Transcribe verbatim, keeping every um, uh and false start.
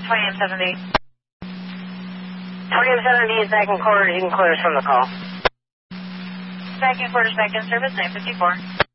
twenty-eight seventy. twenty-eight seventy, second quarter, you can clear us from the call. Second quarter, second service, nine fifty-four.